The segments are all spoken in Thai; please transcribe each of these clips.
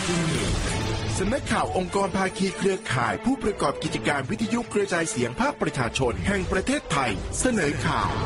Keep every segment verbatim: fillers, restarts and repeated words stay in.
สำนักข่าวองค์กรภาคีเครือข่ายผู้ประกอบกิจการวิทยุกระจายเสียงภาคประชาชนแห่งประเทศไทยเสนอข่าว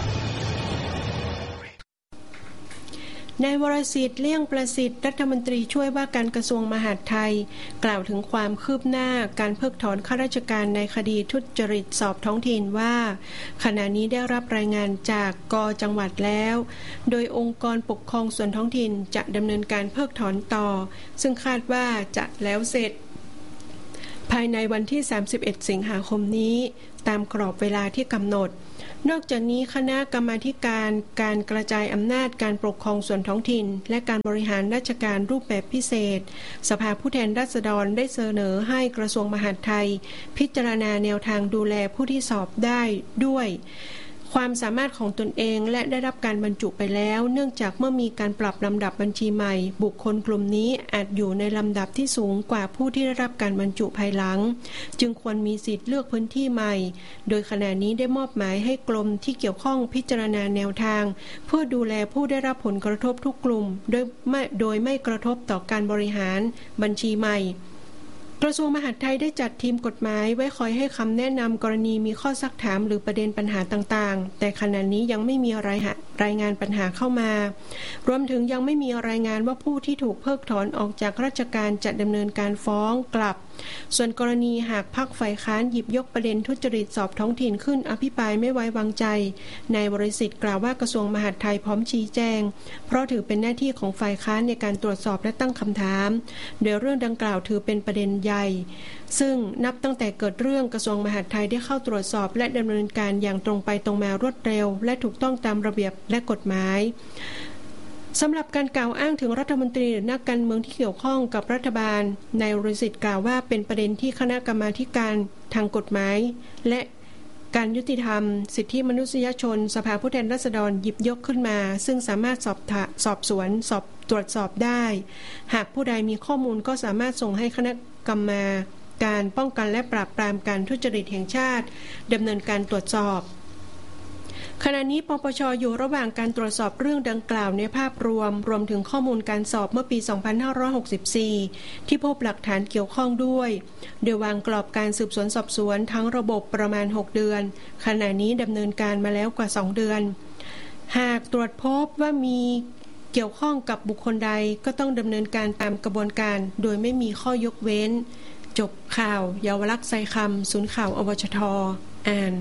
นายวรศิษฐ์ เลี่ยงประสิทธิ์รัฐมนตรีช่วยว่าการกระทรวงมหาดไทยกล่าวถึงความคืบหน้าการเพิกถอนข้าราชการในคดีทุจริตสอบท้องถิ่นว่าขณะนี้ได้รับรายงานจากก.จังหวัดแล้วโดยองค์กรปกครองส่วนท้องถิ่นจะดำเนินการเพิกถอนต่อซึ่งคาดว่าจะแล้วเสร็จภายในวันที่สามสิบเอ็ดสิงหาคมนี้ตามกรอบเวลาที่กำหนดนอกจากนี้คณะกรรมาธิการการกระจายอำนาจการปกครองส่วนท้องถิ่นและการบริหารราชการรูปแบบพิเศษสภาผู้แทนราษฎรได้เสนอให้กระทรวงมหาดไทยพิจารณาแนวทางดูแลผู้ที่สอบได้ด้วยความสามารถของตนเองและได้รับการบรรจุไปแล้วเนื่องจากเมื่อมีการปรับลำดับบัญชีใหม่บุคคลกลุ่มนี้อาจอยู่ในลำดับที่สูงกว่าผู้ที่ได้รับการบรรจุภายหลังจึงควรมีสิทธิ์เลือกพื้นที่ใหม่โดยขณะนี้ได้มอบหมายให้กรมที่เกี่ยวข้องพิจารณาแนวทางเพื่อดูแลผู้ได้รับผลกระทบทุกกลุ่มโดยไม่โดยไม่กระทบต่อการบริหารบัญชีใหม่กระทรวงมหาดไทยได้จัดทีมกฎหมายไว้คอยให้คำแนะนำกรณีมีข้อซักถามหรือประเด็นปัญหาต่างๆแต่ขณะนี้ยังไม่มีรายรายงานปัญหาเข้ามารวมถึงยังไม่มีรายงานว่าผู้ที่ถูกเพิกถอนออกจากราชการจะดำเนินการฟ้องกลับส่วนกรณีหากพรรคฝ่ายค้านหยิบยกประเด็นทุจริตสอบท้องถิ่นขึ้นอภิปรายไม่ไว้วางใจนายวรศิษฐ์กล่าวว่ากระทรวงมหาดไทยพร้อมชี้แจงเพราะถือเป็นหน้าที่ของฝ่ายค้านในการตรวจสอบและตั้งคำถามโดยเรื่องดังกล่าวถือเป็นประเด็นใหญ่ซึ่งนับตั้งแต่เกิดเรื่องกระทรวงมหาดไทยได้เข้าตรวจสอบและดำเนินการอย่างตรงไปตรงมารวดเร็วและถูกต้องตามระเบียบและกฎหมายสำหรับการกล่าวอ้างถึงรัฐมนตรีหรือนักการเมืองที่เกี่ยวข้องกับรัฐบาลนายวรศิษฐ์กล่าวว่าเป็นประเด็นที่คณะกรรมาธิการทางกฎหมายและการยุติธรรมสิทธิมนุษยชนสภาผู้แทนราษฎรหยิบยกขึ้นมาซึ่งสามารถสอบสอบสวนสอบตรวจสอบได้หากผู้ใดมีข้อมูลก็สามารถส่งให้คณะกรรมาการป้องกันและปราบปรามการทุจริตแห่งชาติดำเนินการตรวจสอบขณะนี้ปปช.อยู่ระหว่างการตรวจสอบเรื่องดังกล่าวในภาพรวมรวมถึงข้อมูลการสอบเมื่อปี สองพันห้าร้อยหกสิบสี่ ที่พบหลักฐานเกี่ยวข้องด้วยโดยวางกรอบการสืบสวนสอบสวนทั้งระบบประมาณหกเดือนขณะนี้ดำเนินการมาแล้วกว่าสองเดือนหากตรวจพบว่ามีเกี่ยวข้องกับบุคคลใดก็ต้องดำเนินการตามกระบวนการโดยไม่มีข้อยกเว้นจบข่าวเยาวลักษณ์ไซคำศูนย์ข่าวอวชท.อ่าน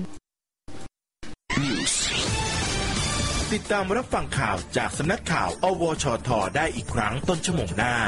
ติดตามรับฟังข่าวจากสำนักข่าวอวชท.ได้อีกครั้งต้นชั่วโมงหน้า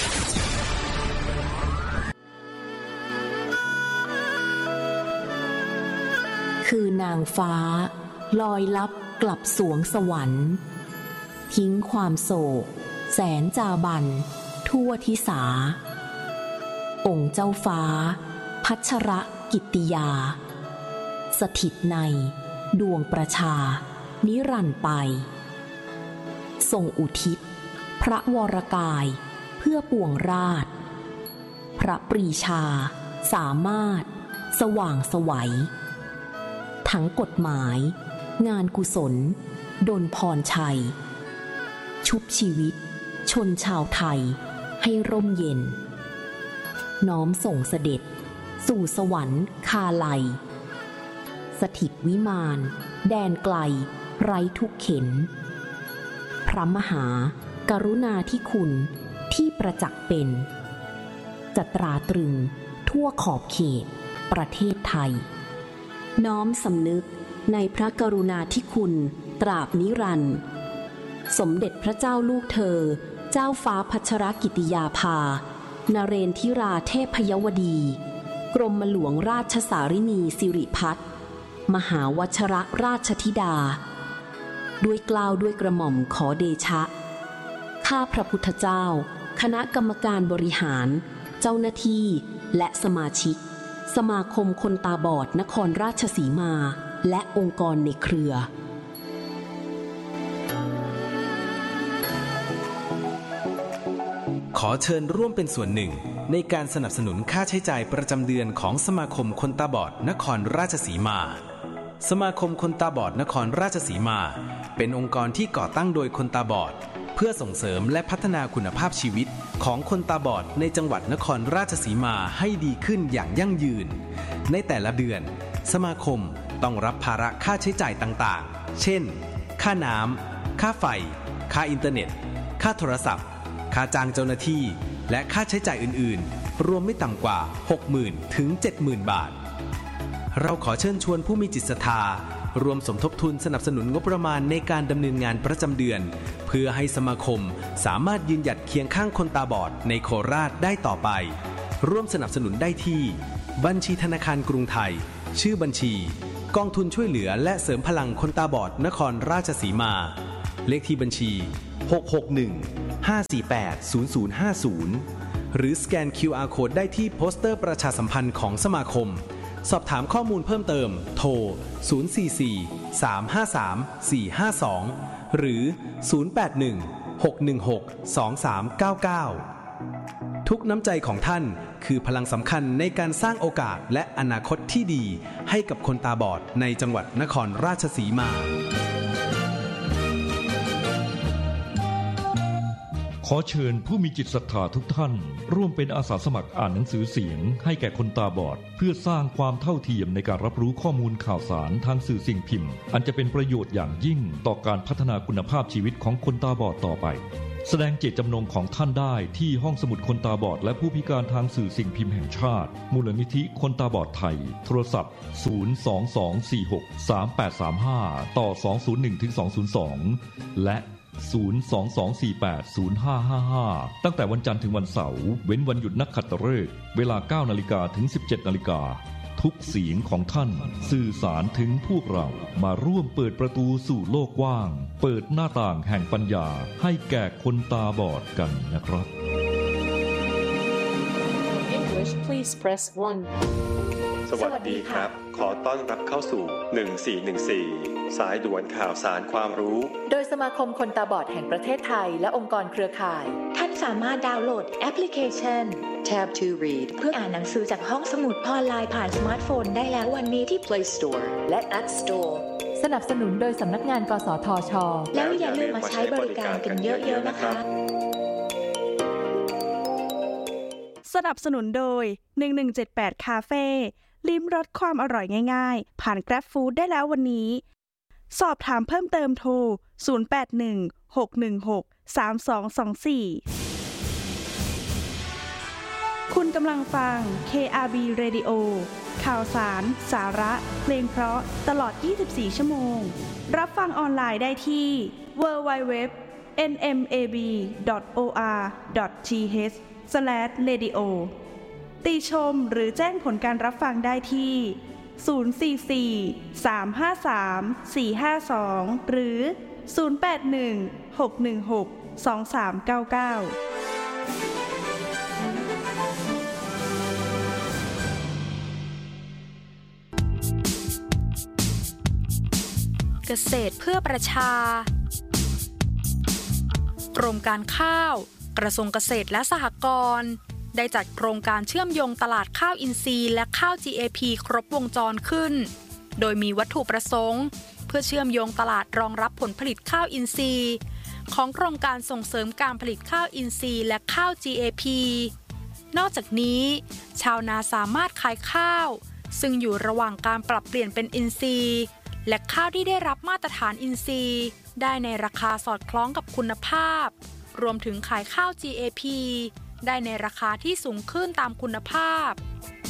คือนางฟ้าลอยลับกลับสวงสวรรค์ทิ้งความโศกแสนจาบันทั่วทิสาองค์เจ้าฟ้าพัชรกิตติยาสถิตในดวงประชานิรันดร์ไปทรงอุทิศพระวรกายเพื่อปวงราชพระปรีชาสามารถสว่างไสวทั้งกฎหมายงานกุศลดลพรชัยชุบชีวิตชนชาวไทยให้ร่มเย็นน้อมส่งเสด็จสู่สวรรค์คาไลสถิตวิมานแดนไกลไร้ทุกเข็นพระมหากรุณาธิคุณที่ประจักษ์เป็นจะตราตรึงทั่วขอบเขตประเทศไทยน้อมสำนึกในพระกรุณาธิคุณตราบนิรันดร์สมเด็จพระเจ้าลูกเธอเจ้าฟ้าพัชรกิติยาภานเรนทิราเทพยวดีกรมหลวงราชสารินีสิริพัฒน์มหาวชรราชธิดาด้วยเกล้าด้วยกระหม่อมขอเดชะข้าพระพุทธเจ้าคณะกรรมการบริหารเจ้าหน้าที่และสมาชิกสมาคมคนตาบอดนครราชสีมาและองค์กรในเครือขอเชิญร่วมเป็นส่วนหนึ่งในการสนับสนุนค่าใช้จ่ายประจำเดือนของสมาคมคนตาบอดนครราชสีมาสมาคมคนตาบอดนครราชสีมาเป็นองค์กรที่ก่อตั้งโดยคนตาบอดเพื่อส่งเสริมและพัฒนาคุณภาพชีวิตของคนตาบอดในจังหวัดนครราชสีมาให้ดีขึ้นอย่างยั่งยืนในแต่ละเดือนสมาคมต้องรับภาระค่าใช้จ่ายต่างๆเช่นค่าน้ำค่าไฟค่าอินเทอร์เน็ตค่าโทรศัพท์ค่าจ้างเจ้าหน้าที่และค่าใช้จ่ายอื่นๆรวมไม่ต่ำกว่า หกหมื่น ถึง เจ็ดหมื่น บาทเราขอเชิญชวนผู้มีจิตศรัทธารวมสมทบทุนสนับสนุนงบประมาณในการดำเนินงานประจำเดือนเพื่อให้สมาคมสามารถยืนหยัดเคียงข้างคนตาบอดในโคราชได้ต่อไปร่วมสนับสนุนได้ที่บัญชีธนาคารกรุงไทยชื่อบัญชีกองทุนช่วยเหลือและเสริมพลังคนตาบอดนครราชสีมาเลขที่บัญชีหก หก หนึ่ง ห้า สี่ แปด ศูนย์ ศูนย์ ห้า ศูนย์หรือสแกน คิว อาร์ Code ได้ที่โปสเตอร์ประชาสัมพันธ์ของสมาคมสอบถามข้อมูลเพิ่มเติมโทรศูนย์ สี่ สี่ สาม ห้า สาม สี่ ห้า สองหรือศูนย์ แปด หนึ่ง หก หนึ่ง หก สอง สาม เก้า เก้าทุกน้ำใจของท่านคือพลังสำคัญในการสร้างโอกาสและอนาคตที่ดีให้กับคนตาบอดในจังหวัดนครราชสีมาขอเชิญผู้มีจิตศรัทธาทุกท่านร่วมเป็นอาสาสมัครอ่านหนังสือเสียงให้แก่คนตาบอดเพื่อสร้างความเท่าเทียมในการรับรู้ข้อมูลข่าวสารทางสื่อสิ่งพิมพ์อันจะเป็นประโยชน์อย่างยิ่งต่อการพัฒนาคุณภาพชีวิตของคนตาบอดต่อไปแสดงเจตจำนงของท่านได้ที่ห้องสมุดคนตาบอดและผู้พิการทางสื่อสิ่งพิมพ์แห่งชาติมูลนิธิคนตาบอดไทยโทรศัพท์ศูนย์ สอง สอง สี่ หก สาม แปด สาม ห้าต่อสอง ศูนย์ หนึ่ง ถึง สอง ศูนย์ สองและศูนย์ สอง สอง สี่ แปด ศูนย์ ห้า ห้า ห้าตั้งแต่วันจันทร์ถึงวันเสาร์เว้นวันหยุดนักขัตฤกษ์เวลา เก้านาฬิกา ถึง สิบเจ็ดนาฬิกาทุกเสียงของท่านสื่อสารถึงพวกเรามาร่วมเปิดประตูสู่โลกกว้างเปิดหน้าต่างแห่งปัญญาให้แก่คนตาบอดกันนะครับ English please press one สวัสดีครับขอต้อนรับเข้าสู่หนึ่งสี่หนึ่งสี่สายด่วนข่าวสารความรู้โดยสมาคมคนตาบอดแห่งประเทศไทยและองค์กรเครือข่ายท่านสามารถดาวน์โหลดแอปพลิเคชัน Tab to Read เพื่ออ่านหนังสือจากห้องสมุดออนไลน์ผ่านสมาร์ทโฟนได้แล้ววันนี้ที่ Play Store และ App Store สนับสนุนโดยสำนักงานกสทช.แล้วอย่าลืมมาใช้บริการกันเยอะๆนะคะสนับสนุนโดยหนึ่งหนึ่งเจ็ดแปดคาเฟ่ลิ้มรสความอร่อยง่ายๆผ่าน Grab Food ได้แล้ววันนี้สอบถามเพิ่มเติมโทรศูนย์ แปด หนึ่ง หก หนึ่ง หก สาม สอง สอง สี่คุณกำลังฟัง เค อาร์ บี Radio ข่าวสารสาระเพลงเพราะตลอดยี่สิบสี่ชั่วโมงรับฟังออนไลน์ได้ที่ ดับเบิลยู ดับเบิลยู ดับเบิลยู ดอท เอ็น เอ็ม เอ บี ดอท โอ อาร์ ดอท ที เอช สแลช เรดิโอ ติชมหรือแจ้งผลการรับฟังได้ที่ศูนย์ สี่ สี่ สาม ห้า สาม สี่ ห้า สองหรือศูนย์ แปด หนึ่ง หก หนึ่ง หก สอง สาม เก้า เก้าเกษตรเพื่อประชากรมการข้าวกระทรวงเกษตรและสหกรณ์ได้จัดโครงการเชื่อมโยงตลาดข้าวอินทรีย์และข้าว จี เอ พี ครบวงจรขึ้นโดยมีวัตถุประสงค์เพื่อเชื่อมโยงตลาดรองรับผลผลิตข้าวอินทรีย์ของโครงการส่งเสริมการผลิตข้าวอินทรีย์และข้าว จี เอ พี นอกจากนี้ชาวนาสามารถขายข้าวซึ่งอยู่ระหว่างการปรับเปลี่ยนเป็นอินทรีย์และข้าวที่ได้รับมาตรฐานอินทรีย์ได้ในราคาสอดคล้องกับคุณภาพรวมถึงขายข้าว จี เอ พี ได้ในราคาที่สูงขึ้นตามคุณภาพ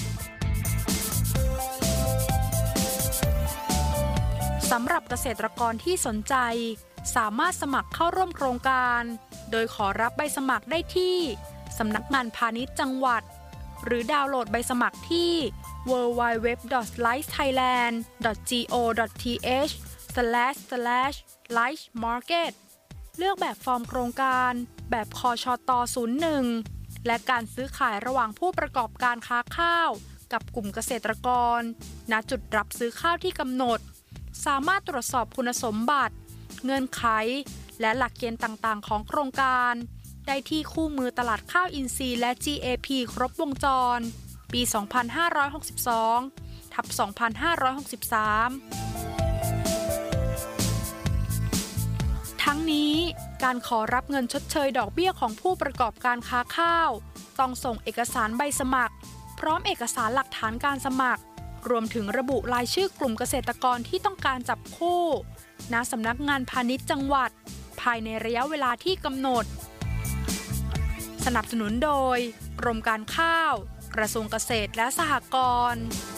สำหรับเกษตรกรที่สนใจสามารถสมัครเข้าร่วมโครงการโดยขอรับใบสมัครได้ที่สำนักงานพาณิชย์จังหวัดหรือดาวน์โหลดใบสมัครที่ ดับเบิลยู ดับเบิลยู ดับเบิลยู ดอท ไลฟ์ ไทยแลนด์ ดอท โก ดอท ที เอช สแลช สแลช ไลฟ์ มาร์เก็ต เลือกแบบฟอร์มโครงการแบบคชต ศูนย์ หนึ่งและการซื้อขายระหว่างผู้ประกอบการค้าข้าวกับกลุ่มเกษตรกรณจุดรับซื้อข้าวที่กำหนดสามารถตรวจสอบคุณสมบัติเงื่อนไขและหลักเกณฑ์ต่างๆของโครงการได้ที่คู่มือตลาดข้าวอินทรีย์และ จี เอ พี ครบวงจรปี สองพันห้าร้อยหกสิบสอง ทับ สองพันห้าร้อยหกสิบสาม ทั้งนี้การขอรับเงินชดเชยดอกเบี้ยของผู้ประกอบการค้าข้าวต้องส่งเอกสารใบสมัครพร้อมเอกสารหลักฐานการสมัครรวมถึงระบุรายชื่อกลุ่มเกษตรกรที่ต้องการจับคู่ณสำนักงานพาณิชย์จังหวัดภายในระยะเวลาที่กำหนดสนับสนุนโดยกรมการข้าวกระทรวงเกษตรและสหกรณ์